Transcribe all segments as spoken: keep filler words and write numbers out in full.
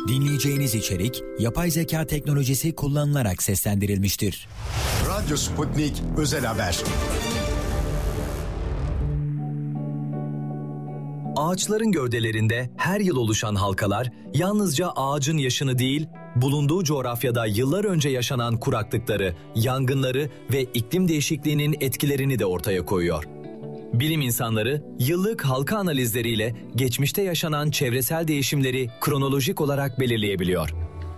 Dinleyeceğiniz içerik, yapay zeka teknolojisi kullanılarak seslendirilmiştir. Radyo Sputnik Özel Haber. Ağaçların gövdelerinde her yıl oluşan halkalar, yalnızca ağacın yaşını değil, bulunduğu coğrafyada yıllar önce yaşanan kuraklıkları, yangınları ve iklim değişikliğinin etkilerini de ortaya koyuyor. Bilim insanları, yıllık halka analizleriyle geçmişte yaşanan çevresel değişimleri kronolojik olarak belirleyebiliyor.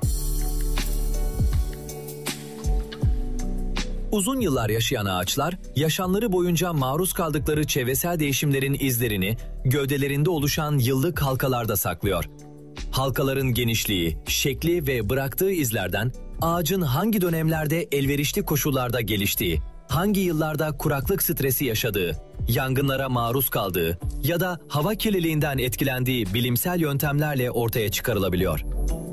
Uzun yıllar yaşayan ağaçlar, yaşamları boyunca maruz kaldıkları çevresel değişimlerin izlerini gövdelerinde oluşan yıllık halkalarda saklıyor. Halkaların genişliği, şekli ve bıraktığı izlerden ağacın hangi dönemlerde elverişli koşullarda geliştiği, hangi yıllarda kuraklık stresi yaşadığı, yangınlara maruz kaldığı ya da hava kirliliğinden etkilendiği bilimsel yöntemlerle ortaya çıkarılabiliyor.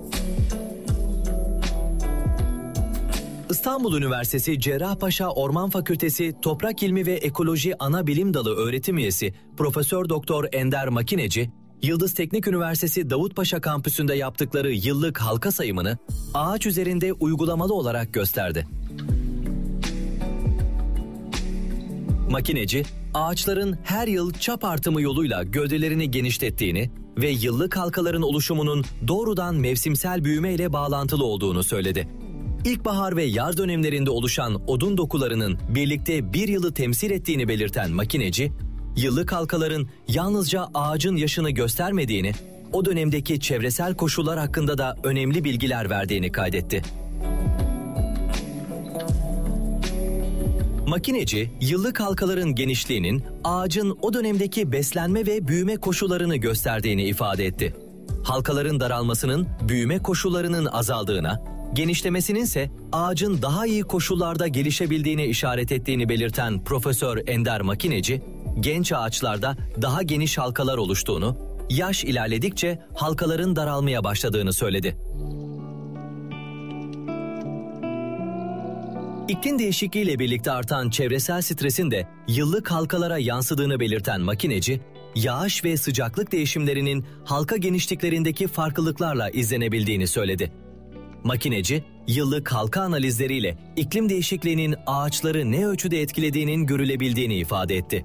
İstanbul Üniversitesi Cerrahpaşa Orman Fakültesi Toprak İlmi ve Ekoloji Ana Bilim Dalı öğretim üyesi Profesör Doktor Ender Makineci, Yıldız Teknik Üniversitesi Davutpaşa kampüsünde yaptıkları yıllık halka sayımını ağaç üzerinde uygulamalı olarak gösterdi. Makineci, ağaçların her yıl çap artımı yoluyla gövdelerini genişlettiğini ve yıllık halkaların oluşumunun doğrudan mevsimsel büyüme ile bağlantılı olduğunu söyledi. İlkbahar ve yaz dönemlerinde oluşan odun dokularının birlikte bir yılı temsil ettiğini belirten makineci, yıllık halkaların yalnızca ağacın yaşını göstermediğini, o dönemdeki çevresel koşullar hakkında da önemli bilgiler verdiğini kaydetti. Makineci, yıllık halkaların genişliğinin ağacın o dönemdeki beslenme ve büyüme koşullarını gösterdiğini ifade etti. Halkaların daralmasının büyüme koşullarının azaldığına, genişlemesinin ise ağacın daha iyi koşullarda gelişebildiğine işaret ettiğini belirten Profesör Ender Makineci, genç ağaçlarda daha geniş halkalar oluştuğunu, yaş ilerledikçe halkaların daralmaya başladığını söyledi. İklim değişikliğiyle birlikte artan çevresel stresin de yıllık halkalara yansıdığını belirten makineci, yağış ve sıcaklık değişimlerinin halka genişliklerindeki farklılıklarla izlenebildiğini söyledi. Makineci, yıllık halka analizleriyle iklim değişikliğinin ağaçları ne ölçüde etkilediğinin görülebildiğini ifade etti.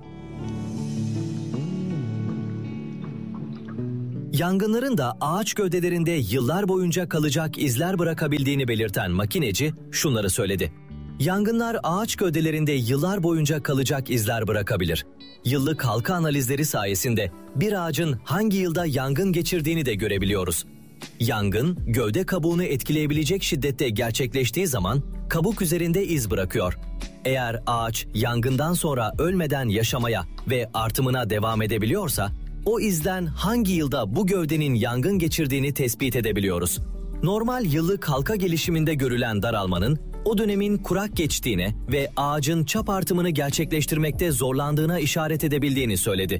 Yangınların da ağaç gövdelerinde yıllar boyunca kalacak izler bırakabildiğini belirten makineci şunları söyledi. Yangınlar ağaç gövdelerinde yıllar boyunca kalacak izler bırakabilir. Yıllık halka analizleri sayesinde bir ağacın hangi yılda yangın geçirdiğini de görebiliyoruz. Yangın, gövde kabuğunu etkileyebilecek şiddette gerçekleştiği zaman kabuk üzerinde iz bırakıyor. Eğer ağaç yangından sonra ölmeden yaşamaya ve artımına devam edebiliyorsa, o izden hangi yılda bu gövdenin yangın geçirdiğini tespit edebiliyoruz. Normal yıllık halka gelişiminde görülen daralmanın o dönemin kurak geçtiğine ve ağacın çap artımını gerçekleştirmekte zorlandığına işaret edebildiğini söyledi.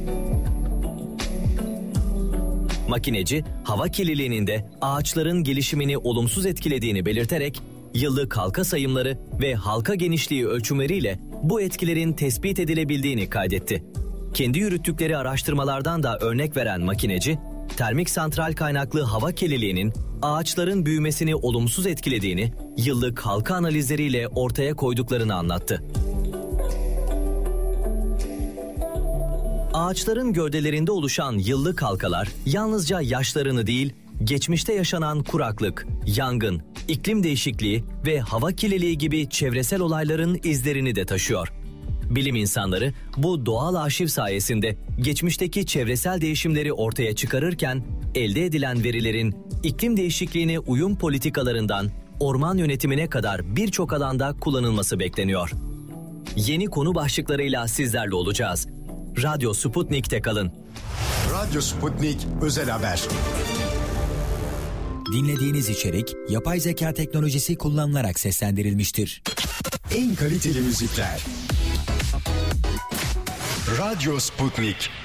Makineci, hava kirliliğinin de ağaçların gelişimini olumsuz etkilediğini belirterek, yıllık halka sayımları ve halka genişliği ölçümleriyle bu etkilerin tespit edilebildiğini kaydetti. Kendi yürüttükleri araştırmalardan da örnek veren makineci, termik santral kaynaklı hava kirliliğinin ağaçların büyümesini olumsuz etkilediğini yıllık halka analizleriyle ortaya koyduklarını anlattı. Ağaçların gövdelerinde oluşan yıllık halkalar yalnızca yaşlarını değil, geçmişte yaşanan kuraklık, yangın, iklim değişikliği ve hava kirliliği gibi çevresel olayların izlerini de taşıyor. Bilim insanları bu doğal arşiv sayesinde geçmişteki çevresel değişimleri ortaya çıkarırken elde edilen verilerin iklim değişikliğine uyum politikalarından orman yönetimine kadar birçok alanda kullanılması bekleniyor. Yeni konu başlıklarıyla sizlerle olacağız. Radyo Sputnik'te kalın. Radyo Sputnik Özel Haber. Dinlediğiniz içerik yapay zeka teknolojisi kullanılarak seslendirilmiştir. En kaliteli müzikler. Radyo Sputnik.